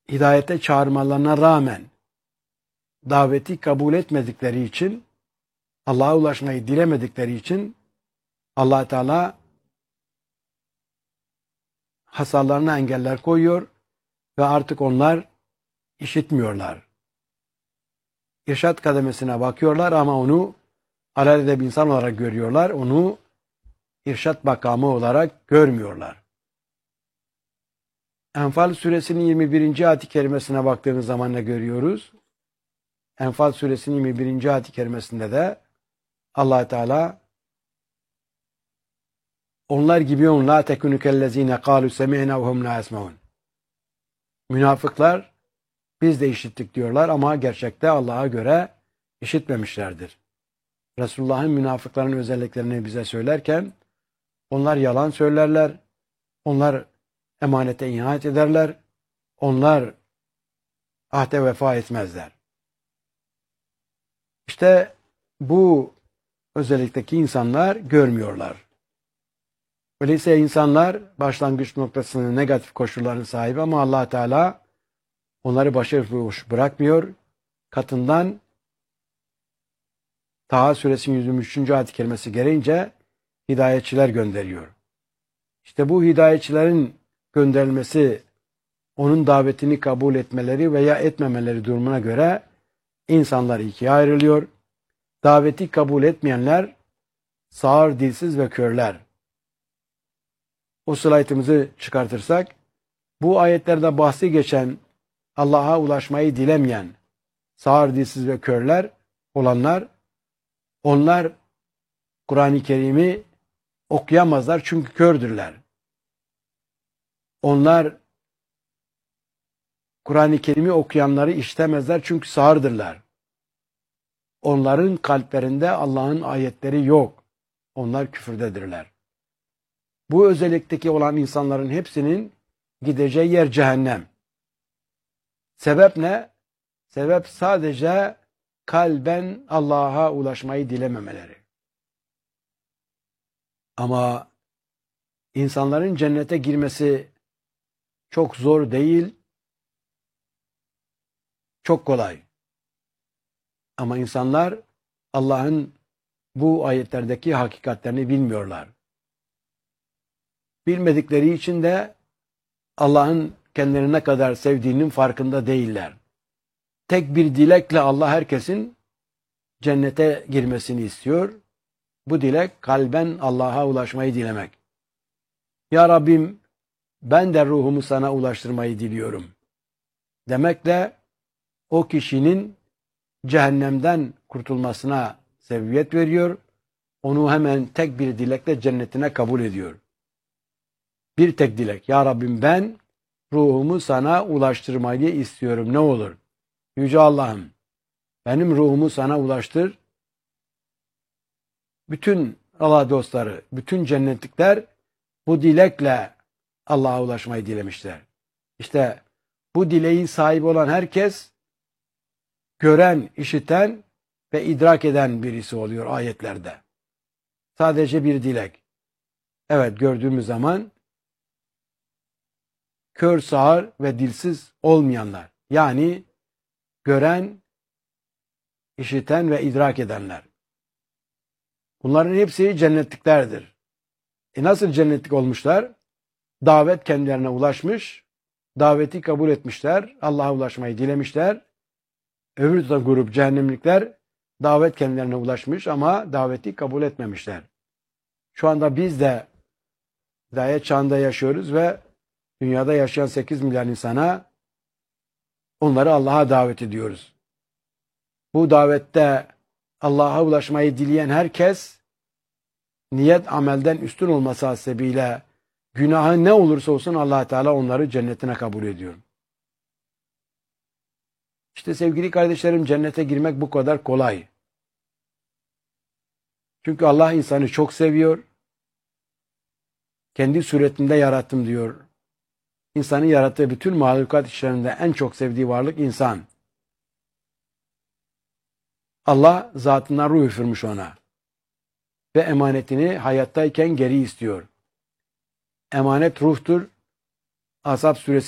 hidayete çağırmalarına rağmen daveti kabul etmedikleri için, Allah'a ulaşmayı dilemedikleri için Allah Teala hasarlarına engeller koyuyor ve artık onlar işitmiyorlar. İrşad kademesine bakıyorlar ama onu alelade bir insan olarak görüyorlar. Onu irşad makamı olarak görmüyorlar. Enfal suresinin 21. ayet-i kerimesine baktığımız zaman ne görüyoruz? Enfal suresinin 21. ayet-i kerimesinde de Allah Teala onlar gibi on la tekunu kellezine kalu semi'na ve hum la yesmaun. Münafıklar biz de işittik diyorlar ama gerçekte Allah'a göre işitmemişlerdir. Resulullah'ın münafıkların özelliklerini bize söylerken onlar yalan söylerler, onlar emanete ihanet ederler, onlar ahde vefa etmezler. İşte bu özellikteki insanlar görmüyorlar. Öyleyse insanlar başlangıç noktasının negatif koşulların sahibi ama Allah Teala onları başıboş bırakmıyor. Katından Taha suresinin 123. ayet-i kerimesi gereğince hidayetçiler gönderiyor. İşte bu hidayetçilerin gönderilmesi, onun davetini kabul etmeleri veya etmemeleri durumuna göre insanlar ikiye ayrılıyor. Daveti kabul etmeyenler sağır, dilsiz ve körler. O slaytımızı çıkartırsak, bu ayetlerde bahsi geçen Allah'a ulaşmayı dilemeyen sağır, dilsiz ve körler olanlar, onlar Kur'an-ı Kerim'i okuyamazlar çünkü kördürler. Onlar Kur'an-ı Kerim'i okuyanları işitemezler çünkü sağırdırlar. Onların kalplerinde Allah'ın ayetleri yok. Onlar küfürdedirler. Bu özellikteki olan insanların hepsinin gideceği yer cehennem. Sebep ne? Sebep sadece kalben Allah'a ulaşmayı dilememeleri. Ama insanların cennete girmesi çok zor değil, çok kolay. Ama insanlar Allah'ın bu ayetlerdeki hakikatlerini bilmiyorlar. Bilmedikleri için de Allah'ın kendilerini ne kadar sevdiğinin farkında değiller. Tek bir dilekle Allah herkesin cennete girmesini istiyor. Bu dilek kalben Allah'a ulaşmayı dilemek. Ya Rabbim ben de ruhumu sana ulaştırmayı diliyorum demekle o kişinin cehennemden kurtulmasına sebebiyet veriyor. Onu hemen tek bir dilekle cennetine kabul ediyor. Bir tek dilek. Ya Rabbim ben ruhumu sana ulaştırmayı istiyorum. Ne olur? Yüce Allah'ım benim ruhumu sana ulaştır. Bütün Allah dostları, bütün cennetlikler bu dilekle Allah'a ulaşmayı dilemişler. İşte bu dileğin sahibi olan herkes gören, işiten ve idrak eden birisi oluyor ayetlerde. Sadece bir dilek. Evet, gördüğümüz zaman kör, sağır ve dilsiz olmayanlar. Yani gören, işiten ve idrak edenler. Bunların hepsi cennetliklerdir. Nasıl cennetlik olmuşlar? Davet kendilerine ulaşmış, daveti kabul etmişler, Allah'a ulaşmayı dilemişler. Öbür grup cehennemlikler davet kendilerine ulaşmış ama daveti kabul etmemişler. Şu anda biz de hidayet çağında yaşıyoruz ve dünyada yaşayan 8 milyar insana onları Allah'a davet ediyoruz. Bu davette Allah'a ulaşmayı dileyen herkes niyet amelden üstün olması hasebiyle günahı ne olursa olsun Allah Teala onları cennetine kabul ediyor. İşte sevgili kardeşlerim cennete girmek bu kadar kolay. Çünkü Allah insanı çok seviyor. Kendi suretinde yarattım diyor. İnsanı yarattığı bütün mahlukat işlerinde en çok sevdiği varlık insan. Allah zatından ruh üfürmüş ona. Ve emanetini hayattayken geri istiyor. Emanet ruhtur. Ashab suresi